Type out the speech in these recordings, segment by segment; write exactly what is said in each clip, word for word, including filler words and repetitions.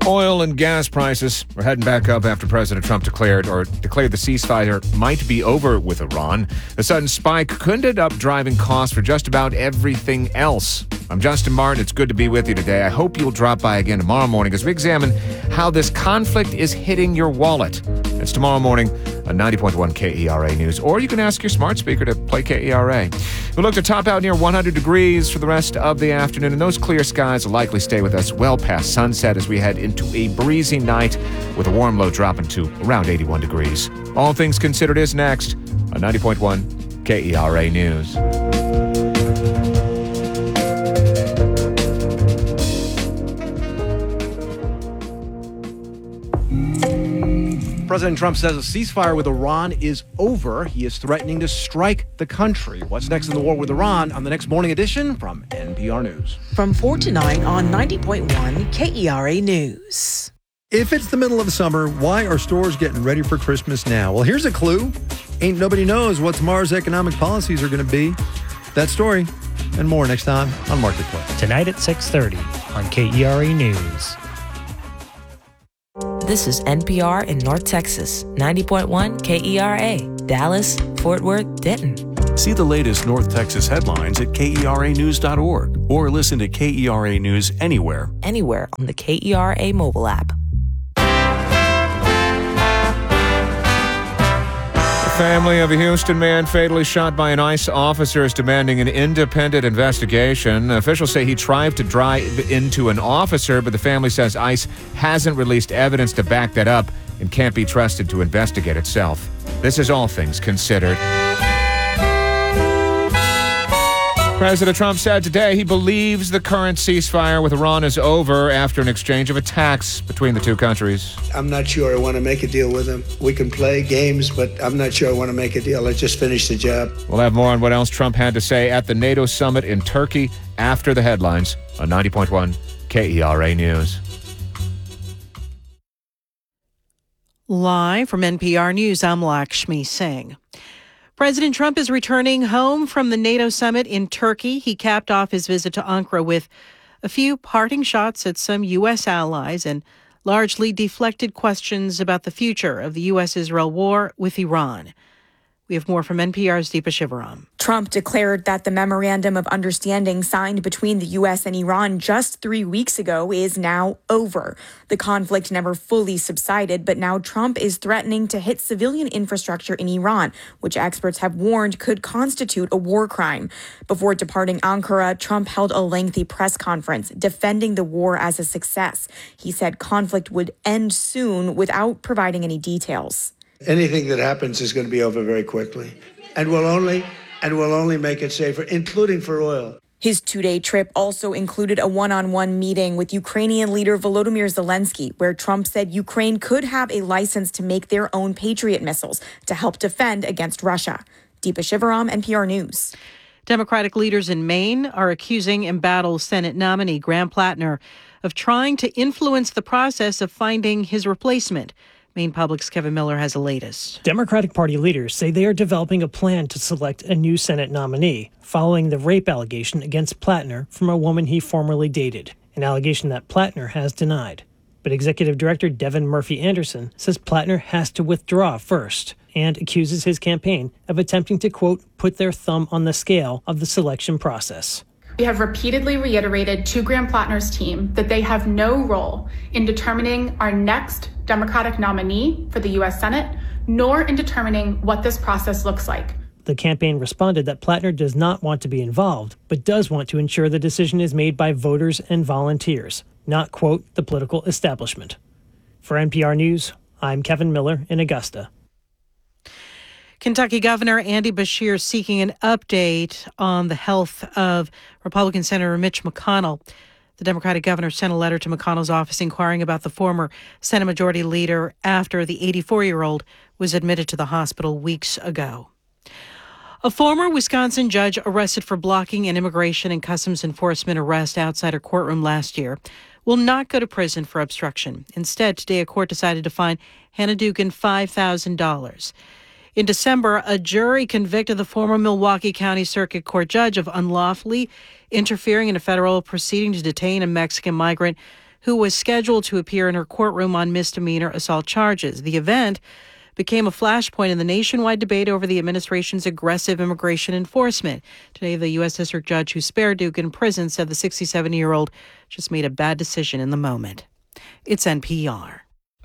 Oil and gas prices are heading back up after President Trump declared or declared the ceasefire might be over with Iran. The sudden spike could end up driving costs for just about everything else. I'm Justin Martin. It's good to be with you today. I hope you'll drop by again tomorrow morning as we examine how this conflict is hitting your wallet. It's tomorrow morning on ninety point one K E R A News. Or you can ask your smart speaker to play K E R A. We'll look to top out near one hundred degrees for the rest of the afternoon, and those clear skies will likely stay with us well past sunset as we head into a breezy night with a warm low dropping to around eighty-one degrees. All Things Considered is next on ninety point one K E R A News. President Trump says a ceasefire with Iran is over. He is threatening to strike the country. What's next in the war with Iran on the next morning edition from N P R News. From four to nine on ninety point one K E R A News. If it's the middle of summer, why are stores getting ready for Christmas now? Well, here's a clue. Ain't nobody knows what tomorrow's economic policies are going to be. That story and more next time on Marketplace. Tonight at six thirty on K E R A News. This is N P R in North Texas, ninety point one K E R A, Dallas, Fort Worth, Denton. See the latest North Texas headlines at K E R A news dot org or listen to K E R A News anywhere. Anywhere on the K E R A mobile app. The family of a Houston man fatally shot by an ICE officer is demanding an independent investigation. Officials say he tried to drive into an officer, but the family says ICE hasn't released evidence to back that up and can't be trusted to investigate itself. This is All Things Considered. President Trump said today he believes the current ceasefire with Iran is over after an exchange of attacks between the two countries. I'm not sure I want to make a deal with him. We can play games, but I'm not sure I want to make a deal. Let's just finish the job. We'll have more on what else Trump had to say at the NATO summit in Turkey after the headlines on ninety point one K E R A News. Live from N P R News, I'm Lakshmi Singh. President Trump is returning home from the NATO summit in Turkey. He capped off his visit to Ankara with a few parting shots at some U S allies and largely deflected questions about the future of the U S-Israel war with Iran. We have more from N P R's Deepa Shivaram. Trump declared that the memorandum of understanding signed between the U S and Iran just three weeks ago is now over. The conflict never fully subsided, but now Trump is threatening to hit civilian infrastructure in Iran, which experts have warned could constitute a war crime. Before departing Ankara, Trump held a lengthy press conference defending the war as a success. He said conflict would end soon without providing any details. Anything that happens is going to be over very quickly, and will only and will only make it safer, including for oil. His two-day trip also included a one-on-one meeting with Ukrainian leader Volodymyr Zelensky, where Trump said Ukraine could have a license to make their own Patriot missiles to help defend against Russia. Deepa Shivaram, N P R News. Democratic leaders in Maine are accusing embattled Senate nominee Graham Plattner of trying to influence the process of finding his replacement. Maine Public's Kevin Miller has the latest. Democratic Party leaders say they are developing a plan to select a new Senate nominee following the rape allegation against Plattner from a woman he formerly dated, an allegation that Plattner has denied. But Executive Director Devin Murphy Anderson says Plattner has to withdraw first and accuses his campaign of attempting to, quote, put their thumb on the scale of the selection process. We have repeatedly reiterated to Graham Plattner's team that they have no role in determining our next Democratic nominee for the U S Senate, nor in determining what this process looks like. The campaign responded that Plattner does not want to be involved, but does want to ensure the decision is made by voters and volunteers, not, quote, the political establishment. For N P R News, I'm Kevin Miller in Augusta. Kentucky Governor Andy Beshear seeking an update on the health of Republican Senator Mitch McConnell. The Democratic governor sent a letter to McConnell's office inquiring about the former Senate Majority Leader after the eighty-four-year-old was admitted to the hospital weeks ago. A former Wisconsin judge arrested for blocking an immigration and customs enforcement arrest outside her courtroom last year will not go to prison for obstruction. Instead, today a court decided to fine Hannah Dugan five thousand dollars. In December, a jury convicted the former Milwaukee County Circuit Court judge of unlawfully interfering in a federal proceeding to detain a Mexican migrant who was scheduled to appear in her courtroom on misdemeanor assault charges. The event became a flashpoint in the nationwide debate over the administration's aggressive immigration enforcement. Today, the U S District Judge who spared Duke in prison said the sixty-seven-year-old just made a bad decision in the moment. It's N P R.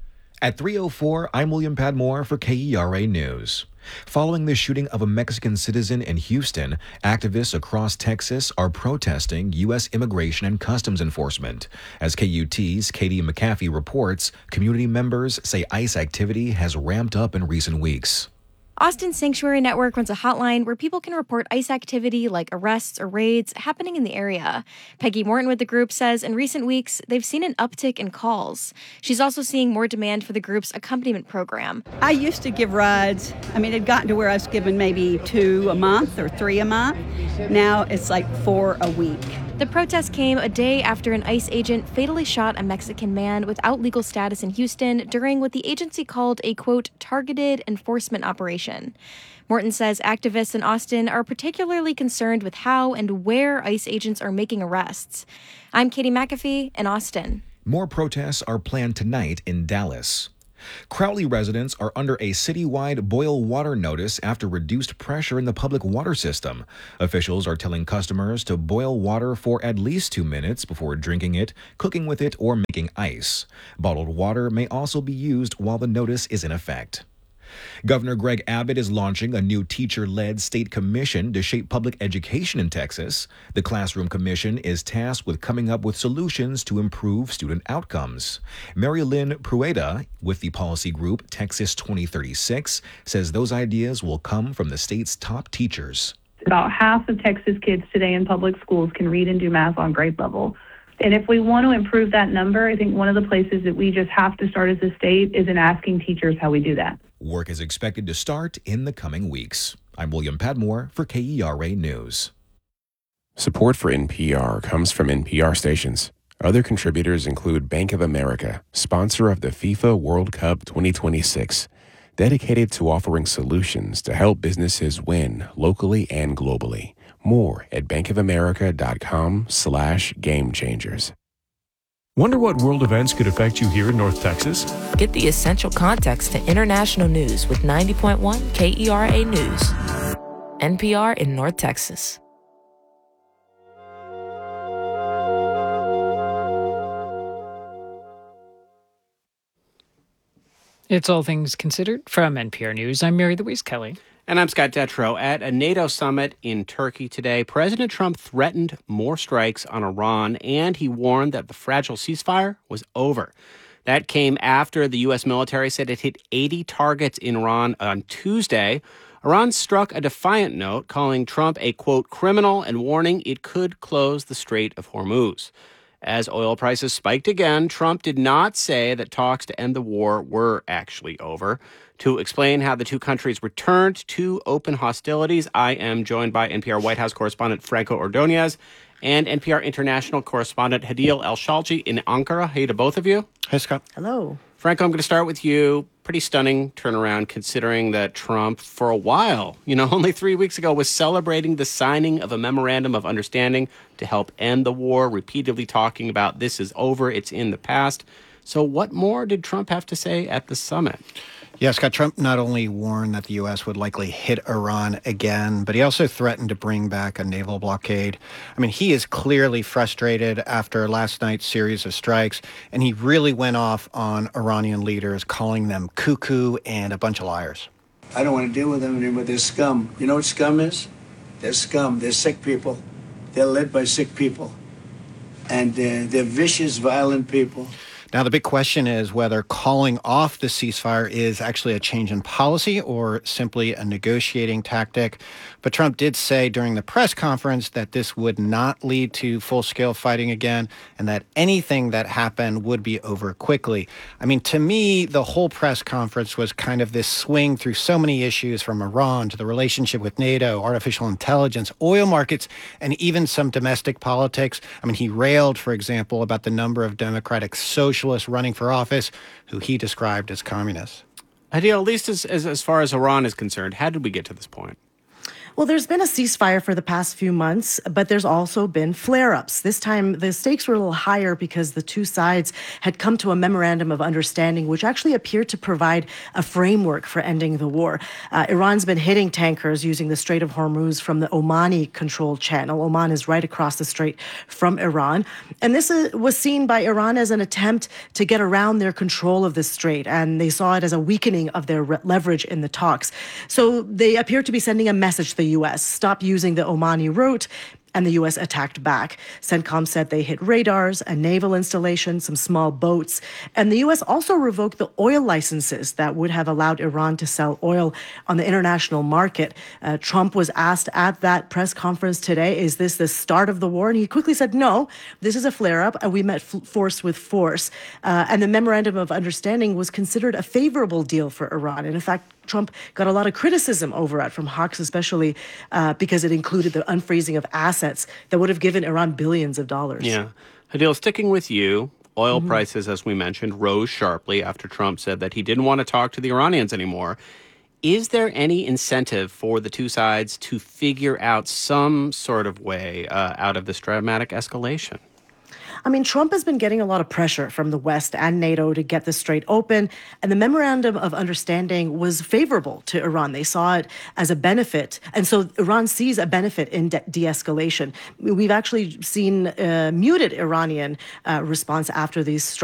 At three oh four, I'm William Padmore for K E R A News. Following the shooting of a Mexican citizen in Houston, activists across Texas are protesting U S Immigration and Customs Enforcement. As K U T's Katie McAfee reports, community members say ICE activity has ramped up in recent weeks. Austin Sanctuary Network runs a hotline where people can report ICE activity like arrests or raids happening in the area. Peggy Morton with the group says in recent weeks, they've seen an uptick in calls. She's also seeing more demand for the group's accompaniment program. I used to give rides. I mean, it had gotten to where I was giving maybe two a month or three a month. Now it's like four a week. The protest came a day after an ICE agent fatally shot a Mexican man without legal status in Houston during what the agency called a, quote, targeted enforcement operation. Morton says activists in Austin are particularly concerned with how and where ICE agents are making arrests. I'm Katie McAfee in Austin. More protests are planned tonight in Dallas. Crowley residents are under a citywide boil water notice after reduced pressure in the public water system. Officials are telling customers to boil water for at least two minutes before drinking it, cooking with it, or making ice. Bottled water may also be used while the notice is in effect. Governor Greg Abbott is launching a new teacher-led state commission to shape public education in Texas. The Classroom Commission is tasked with coming up with solutions to improve student outcomes. Mary Lynn Prueta with the policy group Texas twenty thirty-six says those ideas will come from the state's top teachers. About half of Texas kids today in public schools can read and do math on grade level. And if we want to improve that number, I think one of the places that we just have to start as a state is in asking teachers how we do that. Work is expected to start in the coming weeks. I'm William Padmore for K E R A News. Support for N P R comes from N P R stations. Other contributors include Bank of America, sponsor of the FIFA World Cup twenty twenty-six, dedicated to offering solutions to help businesses win locally and globally. More at bankofamerica.com slash game changers. Wonder what world events could affect you here in North Texas? Get the essential context to international news with ninety point one K E R A News. N P R in North Texas. It's All Things Considered from N P R News. I'm Mary Louise Kelly. And I'm Scott Detrow. At a NATO summit in Turkey today, President Trump threatened more strikes on Iran, and he warned that the fragile ceasefire was over. That came after the U S military said it hit eighty targets in Iran on Tuesday. Iran struck a defiant note, calling Trump a, quote, criminal, and warning it could close the Strait of Hormuz. As oil prices spiked again, Trump did not say that talks to end the war were actually over. To explain how the two countries returned to open hostilities, I am joined by N P R White House correspondent Franco Ordonez and N P R international correspondent Hadil El-Shalji in Ankara. Hey to both of you. Hey, Scott. Hello. Franco, I'm going to start with you. Pretty stunning turnaround considering that Trump, for a while, you know, only three weeks ago, was celebrating the signing of a memorandum of understanding to help end the war, repeatedly talking about this is over, it's in the past. So what more did Trump have to say at the summit? Yeah, Scott, Trump not only warned that the U S would likely hit Iran again, but he also threatened to bring back a naval blockade. I mean, he is clearly frustrated after last night's series of strikes, and he really went off on Iranian leaders, calling them cuckoo and a bunch of liars. I don't want to deal with them anymore. They're scum. You know what scum is? They're scum. They're sick people. They're led by sick people. And uh, they're vicious, violent people. Now, the big question is whether calling off the ceasefire is actually a change in policy or simply a negotiating tactic. But Trump did say during the press conference that this would not lead to full-scale fighting again and that anything that happened would be over quickly. I mean, to me, the whole press conference was kind of this swing through so many issues from Iran to the relationship with NATO, artificial intelligence, oil markets, and even some domestic politics. I mean, he railed, for example, about the number of Democratic socialists running for office who he described as communists. Hadil, at least as, as, as far as Iran is concerned, how did we get to this point? Well, there's been a ceasefire for the past few months, but there's also been flare-ups. This time, the stakes were a little higher because the two sides had come to a memorandum of understanding, which actually appeared to provide a framework for ending the war. Uh, Iran's been hitting tankers using the Strait of Hormuz from the Omani-controlled channel. Oman is right across the strait from Iran. And this uh, was seen by Iran as an attempt to get around their control of the strait, and they saw it as a weakening of their re- leverage in the talks. So they appear to be sending a message to the U S, stop using the Omani route, and the U S attacked back. CENTCOM said they hit radars, a naval installation, some small boats, and the U S also revoked the oil licenses that would have allowed Iran to sell oil on the international market. Uh, Trump was asked at that press conference today, is this the start of the war? And he quickly said, no, this is a flare-up, and we met f- force with force. Uh, and the memorandum of understanding was considered a favorable deal for Iran. And in fact, Trump got a lot of criticism over it, from Hawks especially, uh, because it included the unfreezing of assets that would have given Iran billions of dollars. Yeah. Hadil, sticking with you, oil Mhm. prices, as we mentioned, rose sharply after Trump said that he didn't want to talk to the Iranians anymore. Is there any incentive for the two sides to figure out some sort of way uh, out of this dramatic escalation? I mean, Trump has been getting a lot of pressure from the West and NATO to get the strait open, and the memorandum of understanding was favorable to Iran. They saw it as a benefit, and so Iran sees a benefit in de- de-escalation. We've actually seen a muted Iranian uh, response after these strikes.